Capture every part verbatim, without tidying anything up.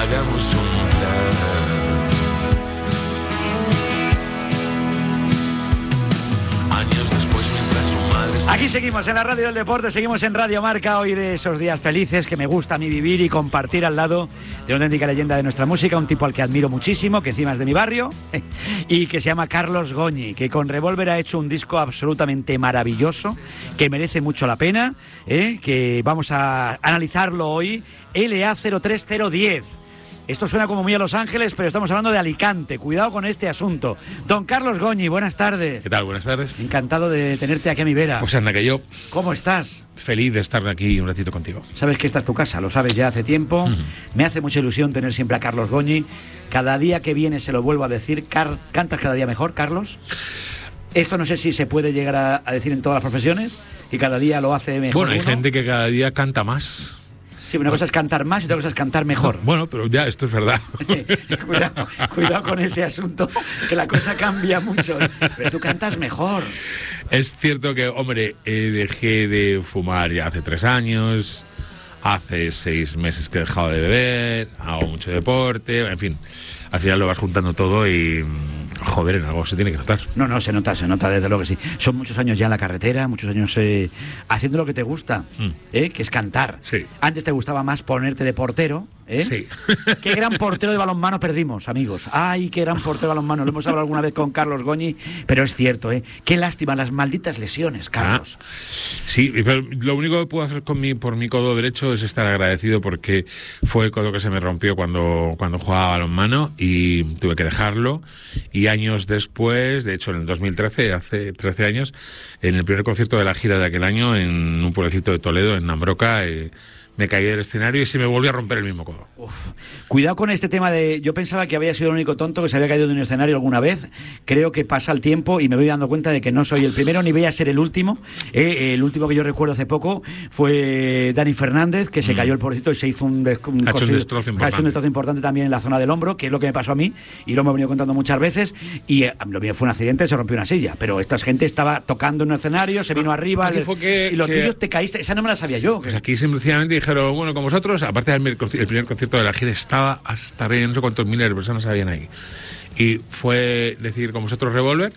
hagamos un plan. Años después, mientras su madre se... Aquí seguimos en la Radio del Deporte, seguimos en Radio Marca, hoy de esos días felices que me gusta a mí vivir y compartir al lado de una auténtica leyenda de nuestra música, un tipo al que admiro muchísimo, que encima es de mi barrio, y que se llama Carlos Goñi, que con Revolver ha hecho un disco absolutamente maravilloso, que merece mucho la pena, ¿eh? Que vamos a analizarlo hoy, L A cero tres cero diez. Esto suena como muy a Los Ángeles, pero estamos hablando de Alicante. Cuidado con este asunto. Don Carlos Goñi, buenas tardes. ¿Qué tal? Buenas tardes. Encantado de tenerte aquí a mi vera. Pues anda que yo... ¿Cómo estás? Feliz de estar aquí un ratito contigo. Sabes que esta es tu casa, lo sabes ya hace tiempo. Uh-huh. Me hace mucha ilusión tener siempre a Carlos Goñi. Cada día que viene se lo vuelvo a decir. Car- ¿Cantas cada día mejor, Carlos? Esto no sé si se puede llegar a, a decir en todas las profesiones, y cada día lo hace mejor. Bueno, hay uno. gente que cada día canta más. Sí, una cosa es cantar más y otra cosa es cantar mejor. Bueno, pero ya, esto es verdad. cuidado, cuidado con ese asunto, que la cosa cambia mucho. Pero tú cantas mejor. Es cierto que, hombre, eh, dejé de fumar ya hace tres años, hace seis meses que he dejado de beber, hago mucho deporte, en fin, al final lo vas juntando todo y... Joder, en algo se tiene que notar. No, no, se nota, se nota, desde luego que sí. Son muchos años ya en la carretera, muchos años eh, haciendo lo que te gusta, mm. ¿eh? Que es cantar. Sí. Antes te gustaba más ponerte de portero, ¿eh? Sí. Qué gran portero de balonmano perdimos, amigos. Ay, qué gran portero de balonmano. Lo hemos hablado alguna vez con Carlos Goñi, pero es cierto, ¿eh? Qué lástima, las malditas lesiones, Carlos. Ah, sí, pero lo único que puedo hacer con mi, por mi codo derecho es estar agradecido, porque fue el codo que se me rompió cuando, cuando jugaba balonmano y tuve que dejarlo. Y años después, de hecho en el dos mil trece, hace trece años, en el primer concierto de la gira de aquel año, en un pueblecito de Toledo, en Nambroca, eh, me caí del escenario y se me volvió a romper el mismo codo. Uf. Cuidado con este tema de... Yo pensaba que había sido el único tonto que se había caído de un escenario alguna vez. Creo que pasa el tiempo y me voy dando cuenta de que no soy el primero ni voy a ser el último. Eh, el último que yo recuerdo hace poco fue Dani Fernández, que se mm. cayó el pobrecito y se hizo un, des- un, ha hecho cosil, un destrozo importante. Ha hecho un destrozo importante también en la zona del hombro, que es lo que me pasó a mí y lo hemos venido contando muchas veces. Y eh, lo mío fue un accidente, se rompió una silla. Pero esta gente estaba tocando en un escenario, se vino arriba el, que, y los que, tuyos te caíste. Esa no me la sabía yo. Pues aquí simplemente dijeron, bueno, con vosotros, aparte del el primer concierto de la gira, estaba hasta arriba, no sé cuántos miles de personas habían ahí. Y fue decir, con vosotros Revolver,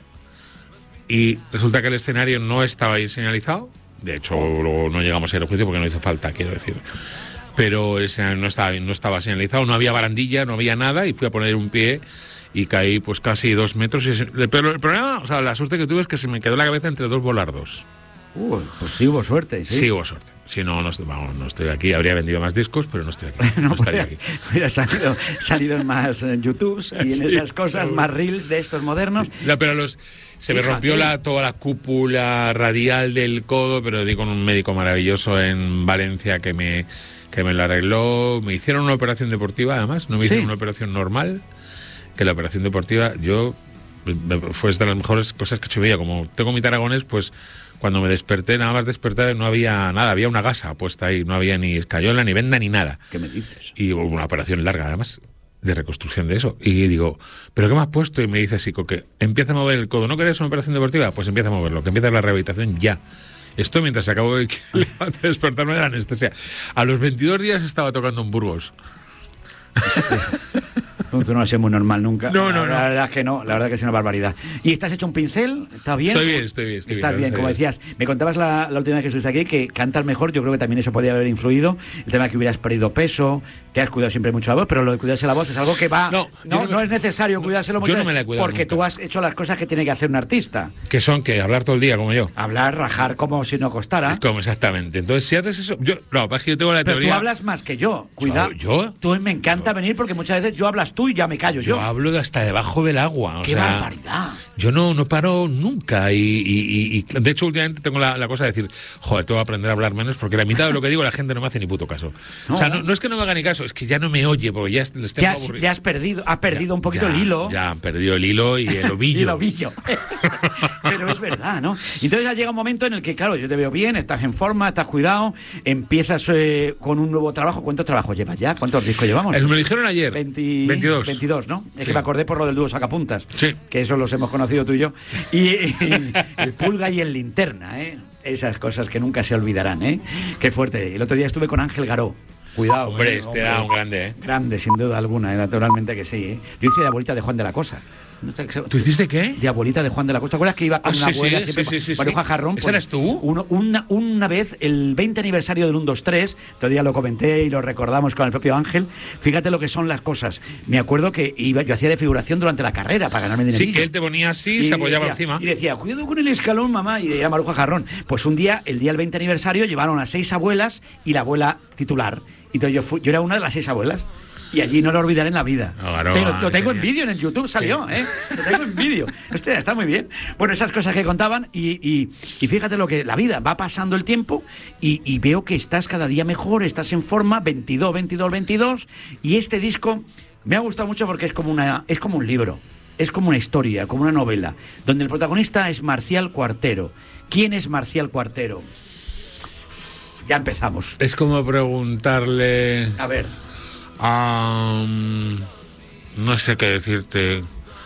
y resulta que el escenario no estaba ahí señalizado. De hecho, luego no llegamos a ir al juicio porque no hizo falta, quiero decir. Pero el escenario no estaba, no estaba señalizado, no había barandilla, no había nada, y fui a poner un pie y caí pues casi dos metros. Y se, pero el problema, o sea, la suerte que tuve es que se me quedó la cabeza entre dos volardos. Uh, pues sí hubo suerte, ¿sí? Sí hubo suerte. Si no, no estoy, vamos, no estoy aquí. Habría vendido más discos, pero no estoy aquí. No, no estaría aquí. Hubiera salido, salido en más en YouTube y en esas sí, cosas, seguro. Más reels de estos modernos. No, pero los... Se me rompió la, toda la cúpula radial del codo, pero di con un médico maravilloso en Valencia que me, que me lo arregló. Me hicieron una operación deportiva, además. No me hicieron sí. una operación normal. Que la operación deportiva, yo... Fue de las mejores cosas que he hecho en mi vida. Como tengo mi Aragonés, pues... Cuando me desperté, nada más despertar, no había nada, había una gasa puesta ahí, no había ni escayola, ni venda, ni nada. ¿Qué me dices? Y hubo una operación larga, además, de reconstrucción de eso. Y digo, ¿pero qué me has puesto? Y me dice así, que empieza a mover el codo. ¿No querés una operación deportiva? Pues empieza a moverlo, que empieza la rehabilitación ya. Esto mientras acabo de despertarme de la anestesia. A los veintidós días estaba tocando en Burgos. Entonces no ha sido muy normal nunca. No, no, la, la no. verdad es que no, la verdad que es una barbaridad. ¿Y estás hecho un pincel? ¿Está bien? Estoy bien, estoy bien. Estoy Estás bien, bien como decías. Me contabas la, la última vez que estuviste aquí que cantas mejor, yo creo que también eso podría haber influido. El tema de que hubieras perdido peso, te has cuidado siempre mucho la voz, pero lo de cuidarse la voz es algo que va... No, no, no, no es necesario no, cuidárselo mucho. Yo no me la he cuidado porque nunca. Tú has hecho las cosas que tiene que hacer un artista. Que son, que hablar todo el día, como yo. Hablar, rajar, como si no costara. Como exactamente. Entonces, si haces eso... Yo, no, es que yo tengo la pero teoría... Pero tú hablas más que yo. Cuidado. ¿Yo? Tú me encanta yo. venir porque muchas veces yo hablas tú y ya me callo yo. Yo hablo de hasta debajo del agua. O ¡Qué sea, barbaridad! Yo no, no paro nunca y, y, y, y de hecho últimamente tengo la, la cosa de decir, joder, tengo que aprender a hablar menos porque la mitad de lo que digo la gente no me hace ni puto caso. No, o sea, no, no es que no me haga ni caso, es que ya no me oye porque ya les tengo ya, aburrido. Ya has perdido, ha perdido ya, un poquito ya, el hilo. Ya han perdido el hilo y el ovillo. y el ovillo. Pero es verdad, ¿no? Entonces ya llega un momento en el que, claro, yo te veo bien, estás en forma, estás cuidado, empiezas eh, con un nuevo trabajo. ¿Cuántos trabajos llevas ya? ¿Cuántos discos llevamos? El, me lo dijeron ayer. veinte, veintidós. veintidós, ¿no? Es sí. que me acordé por lo del dúo Sacapuntas. Sí. Que eso los hemos conocido tú y yo. Y, y el Pulga y el Linterna, ¿eh? Esas cosas que nunca se olvidarán, ¿eh? Qué fuerte. El otro día estuve con Ángel Garó. Cuidado. Hombre, eh, este hombre. era un grande, ¿eh? Grande, sin duda alguna, eh, naturalmente que sí. ¿eh? Yo hice de abuelita de Juan de la Cosa. ¿No te- ¿Tú hiciste qué? De abuelita de Juan de la Costa. ¿Te acuerdas que iba con Ah, una sí, abuela sí, siempre sí, sí, sí, Maruja sí. Jarrón? ¿Ese eras tú? Uno- una, una vez, el veinte aniversario del uno dos tres, todavía lo comenté y lo recordamos con el propio Ángel. Fíjate lo que son las cosas. Me acuerdo que iba, yo hacía de figuración durante la carrera para ganarme dinero. Sí, que él te ponía así, se apoyaba encima. Y decía, cuidado con el escalón, mamá. Y era Maruja Jarrón. Pues un día, el día del veinte aniversario, llevaron a seis abuelas y la abuela titular. Y entonces yo, fui, yo era una de las seis abuelas. Y allí no lo olvidaré en la vida. Claro, Te lo, lo tengo en genial. vídeo, en YouTube salió, ¿eh? Lo tengo en vídeo. Este está muy bien. Bueno, esas cosas que contaban y, y, y fíjate lo que la vida va pasando el tiempo y, y veo que estás cada día mejor, estás en forma, veintidós, veintidós, veintidós y este disco me ha gustado mucho porque es como una es como un libro, es como una historia, como una novela, donde el protagonista es Marcial Cuartero. ¿Quién es Marcial Cuartero? Ya empezamos. Es como preguntarle... A ver. Um, no sé qué decirte.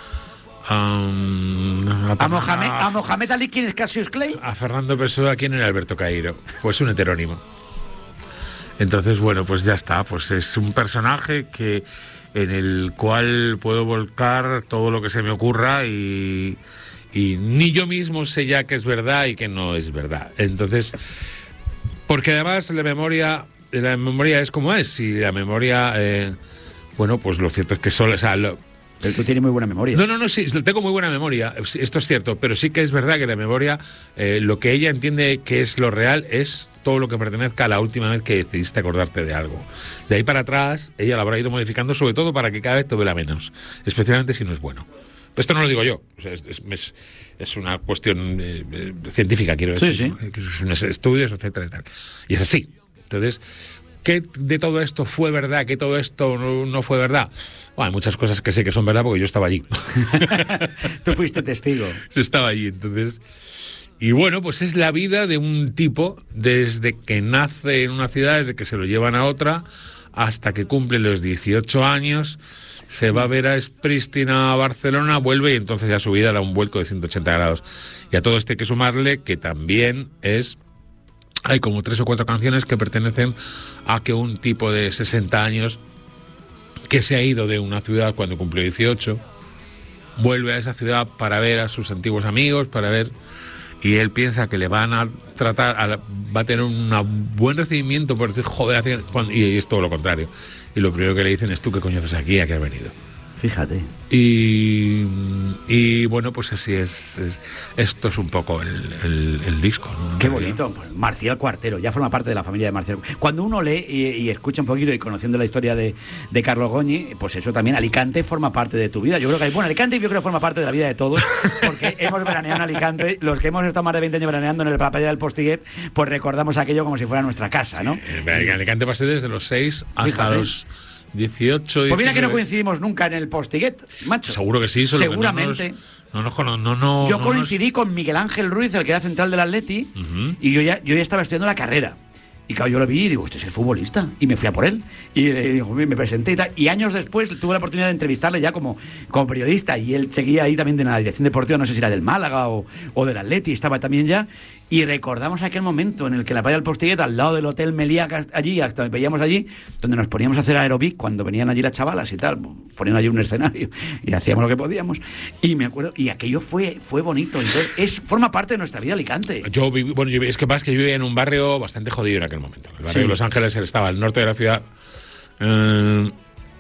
Um, A Mohamed, a Mohamed Ali, ¿quién es Cassius Clay? a Fernando Pessoa, ¿quién era Alberto Cairo? Pues un heterónimo. Entonces, bueno, pues ya está. Pues es un personaje que en el cual puedo volcar todo lo que se me ocurra y, y ni yo mismo sé ya que es verdad y que no es verdad. Entonces, porque además la memoria... La memoria es como es, y la memoria, eh, bueno, pues lo cierto es que solo, o sea, lo, Pero tú tienes muy buena memoria. no, no, no, sí, tengo muy buena memoria, esto es cierto, pero sí que es verdad que la memoria, eh, lo que ella entiende que es lo real es todo lo que pertenezca a la última vez que decidiste acordarte de algo. De ahí para atrás, ella lo habrá ido modificando, sobre todo para que cada vez te duela menos, especialmente si no es bueno. Esto no lo digo yo, o sea, es, es, es una cuestión eh, eh, científica, quiero decir, Sí, sí. ¿no? Son unos estudios, etcétera y tal. Y es así. Entonces, ¿qué de todo esto fue verdad? ¿Qué todo esto no, no fue verdad? Bueno, hay muchas cosas que sé que son verdad porque yo estaba allí. Tú fuiste testigo. Yo estaba allí, entonces... Y bueno, pues es la vida de un tipo desde que nace en una ciudad, desde que se lo llevan a otra, hasta que cumple los dieciocho años, se va a ver a Pristina a Barcelona, vuelve y entonces ya su vida da un vuelco de ciento ochenta grados. Y a todo esto hay que sumarle que también es... Hay como tres o cuatro canciones que pertenecen a que un tipo de sesenta años que se ha ido de una ciudad cuando cumplió dieciocho vuelve a esa ciudad para ver a sus antiguos amigos, para ver, y él piensa que le van a tratar, a la, va a tener un buen recibimiento por decir, joder, y es todo lo contrario. Y lo primero que le dicen es, ¿tú qué coño haces aquí? ¿A qué has venido? Fíjate. Y, y bueno, pues así es, es. Esto es un poco el, el, el disco, ¿no? Qué bonito. Pues Marcial Cuartero, ya forma parte de la familia de Marcial. Cuando uno lee y, y escucha un poquito y conociendo la historia de, de Carlos Goñi, pues eso también, Alicante forma parte de tu vida. Yo creo que, bueno, Alicante yo creo que forma parte de la vida de todos, porque hemos veraneado en Alicante, los que hemos estado más de veinte años veraneando en el la playa del Postiguet, pues recordamos aquello como si fuera nuestra casa, ¿no? Sí, en Alicante pasé desde los seis hasta Fíjate. los dieciocho, Pues mira que no diecinueve. coincidimos nunca en el Postiguet, macho. Seguro que sí, solo Seguramente. que no nos, no, nos- no, no, no, Yo no coincidí nos- con Miguel Ángel Ruiz, el que era central del Atleti, Ujú. y yo ya, yo ya estaba estudiando la carrera. Y claro, yo lo vi y digo, este es el futbolista. Y me fui a por él. Y le digo, me presenté y tal. Y años después tuve la oportunidad de entrevistarle ya como, como periodista. Y él seguía ahí también de la dirección deportiva, no sé si era del Málaga o, o del Atleti, estaba también ya. Y recordamos aquel momento en el que en la playa del Postiguet, al lado del Hotel Meliá, allí, hasta veíamos allí, donde nos poníamos a hacer aerobic cuando venían allí las chavalas y tal. Ponían allí un escenario y hacíamos lo que podíamos. Y me acuerdo, y aquello fue, fue bonito. Entonces, es, forma parte de nuestra vida Alicante. Yo viví, bueno, yo, es que pasa que yo vivía en un barrio bastante jodido en aquel momento. El barrio Sí. de Los Ángeles él estaba al norte de la ciudad eh,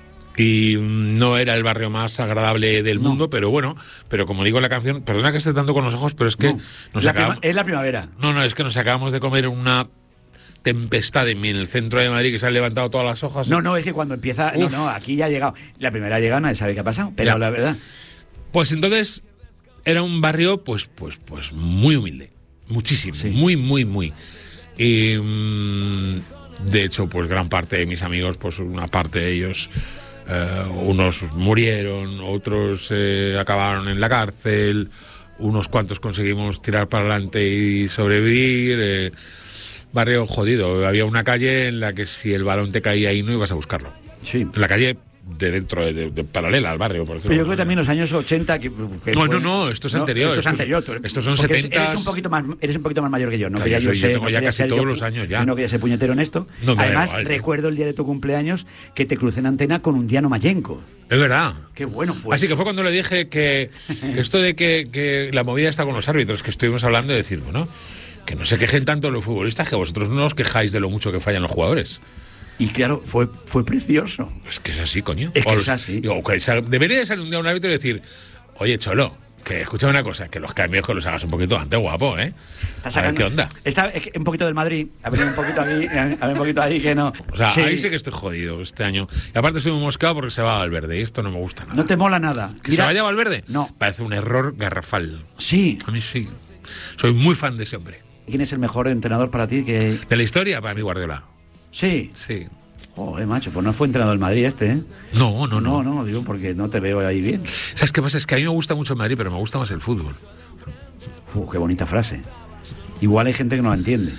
y no era el barrio más agradable del No. mundo, pero bueno, pero como digo en la canción, perdona que esté tanto con los ojos, pero es que No, nos la acabamos, prima- es la primavera. no, no, es que nos acabamos de comer una tempestad en, en el centro de Madrid que se han levantado todas las hojas. No, no, es que cuando empieza. No, Uf. no, aquí ya ha llegado. La primera llega, nadie sabe qué ha pasado. Pero Ya. la verdad. Pues entonces era un barrio pues pues pues muy humilde, muchísimo, Sí. muy muy muy. Y mm, de hecho pues gran parte de mis amigos, pues una parte de ellos, eh, unos murieron, otros eh, acabaron en la cárcel, unos cuantos conseguimos tirar para adelante y sobrevivir. Eh, barrio jodido, había una calle en la que si el balón te caía ahí no ibas a buscarlo. Sí. En la calle de dentro, de, de, de paralela al barrio, por decirlo. Pero yo creo que también los años ochenta... Que, que no, fue, no, no, esto es no, anterior. Esto es anterior. Tú, estos son setenta... setenta... Eres un poquito más, eres un poquito más mayor que yo. No Claro, quería yo, soy, yo, ser, yo tengo no ya casi todos yo, los años ya. No quería ser puñetero en esto. No, Además, igual, recuerdo el día de tu cumpleaños que te crucé en antena con un Diano Mayenco. Es verdad. Qué bueno fue. Así eso. que fue cuando le dije que, que esto de que, que la movida está con los árbitros, que estuvimos hablando, de decir, bueno, que no se quejen tanto los futbolistas, que vosotros no os quejáis de lo mucho que fallan los jugadores. Y claro, fue, fue precioso. Es que es así, coño. Es que o es así. Digo, okay, debería de salir un día un árbitro y decir, oye, Cholo, que escúchame una cosa, que los cambios que los hagas un poquito antes, guapo, ¿eh? Está a ver qué onda. Está es que un poquito del Madrid, a ver un poquito aquí, a ver un poquito ahí que no. O sea, sí. ahí sí que estoy jodido este año. Y aparte estoy muy moscado porque se va a Valverde y esto no me gusta nada. No te mola nada. ¿Que Mira, se vaya a Valverde? No. Parece un error garrafal. Sí. A mí sí. Soy muy fan de ese hombre. ¿Quién es el mejor entrenador para ti? Que... ¿De la historia? Para mí, Guardiola. Sí. Sí. Joder, macho, pues no fue entrenador del Madrid este, ¿eh? No, no, no. No, no, digo porque no te veo ahí bien. ¿Sabes qué pasa? Es que a mí me gusta mucho el Madrid, pero me gusta más el fútbol. Uh, qué bonita frase. Igual hay gente que no la entiende.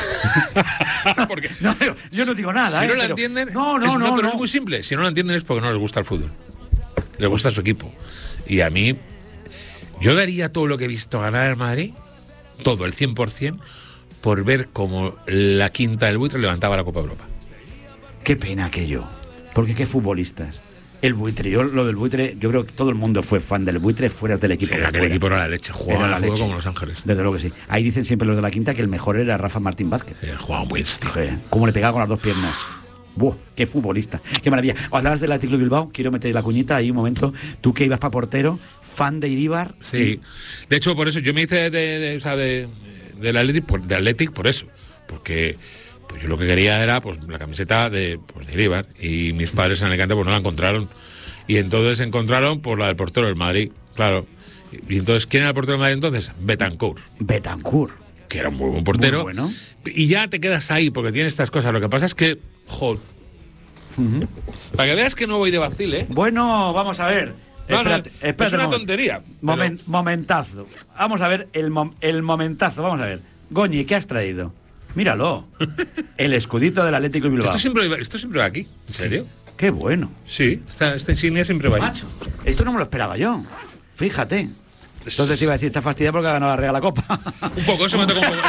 Porque no, yo no digo nada, si ¿eh? no la pero... entienden... No, no, es, no, no. Pero no. es muy simple. Si no la entienden es porque no les gusta el fútbol. Les gusta su equipo. Y a mí... Yo daría todo lo que he visto ganar el Madrid, todo, el cien por ciento, por ver cómo la quinta del buitre levantaba la Copa Europa. Qué pena aquello. Porque qué futbolistas. El buitre, yo lo del buitre, yo creo que todo el mundo fue fan del buitre fuera del equipo. Era que el equipo era la leche, jugaba la leche como Los Ángeles. Desde luego que sí. Ahí dicen siempre los de la quinta que el mejor era Rafa Martín Vázquez. Sí, jugaba muy bien. Joder, cómo le pegaba con las dos piernas. ¡Buah! ¡Qué futbolista! ¡Qué maravilla! O hablabas del Athletic Club Bilbao, quiero meter la cuñita ahí un momento. Tú que ibas para portero, fan de Iríbar. Sí. Y... De hecho, por eso yo me hice de, de, de, o sea, de, del Athletic, por, de Athletic por eso. Porque pues yo lo que quería era pues la camiseta de, pues, de Iríbar. Y mis padres en Alicante pues no la encontraron. Y entonces encontraron por la del portero del Madrid, claro. Y entonces, ¿quién era el portero del Madrid entonces? Betancourt. Betancourt. Que era un muy buen portero. Muy bueno. Y ya te quedas ahí porque tiene estas cosas. Lo que pasa es que, joder. Uh-huh. Para que veas que no voy de vacil, ¿eh? Bueno, vamos a ver. No, espérate, no, espérate es una un tontería. Momen, pero... Momentazo. Vamos a ver el, mom, el momentazo. Vamos a ver. Goñi, ¿qué has traído? Míralo. El escudito del Atlético de Bilbao. Esto siempre, esto siempre va aquí. ¿En serio? Qué bueno. Sí, esta, esta insignia siempre va ahí. Macho, esto no me lo esperaba yo. Fíjate. Entonces te iba a decir, está fastidiado porque ha ganado la Real la Copa. Un poco, eso me toca un poco.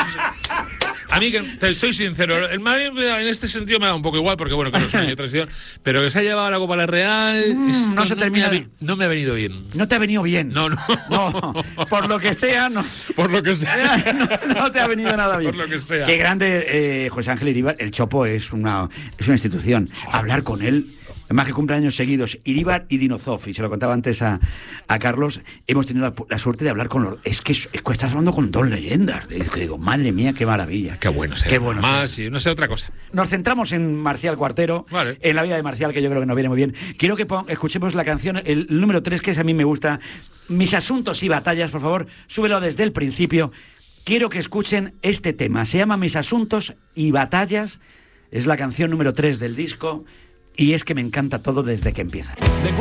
A mí, que te soy sincero, el Madrid en este sentido me da un poco igual, porque bueno, que no es una transición, pero que se ha llevado la Copa a la Real, mm, no se no termina. Me ha, no me ha venido bien. No te ha venido bien. No, no. No, por lo que sea, no. Por lo que sea. No, no te ha venido nada bien. Por lo que sea. Qué grande, eh, José Ángel Iríbar. El Chopo es una, es una institución. Hablar con él. Más que cumpleaños seguidos, Iríbar y Dinozov, y se lo contaba antes a, a Carlos, hemos tenido la, la suerte de hablar con los... Es que, es que estás hablando con dos leyendas. Es que digo, madre mía, qué maravilla. Qué bueno ser. Qué bueno más ser. Y no sé, otra cosa. Nos centramos en Marcial Cuartero, vale. En la vida de Marcial, que yo creo que nos viene muy bien. Quiero que pon, escuchemos la canción, el número tres, que es a mí me gusta. Mis asuntos y batallas, por favor, súbelo desde el principio. Quiero que escuchen este tema. Se llama Mis asuntos y batallas. Es la canción número tres del disco. Y es que me encanta todo desde que empieza.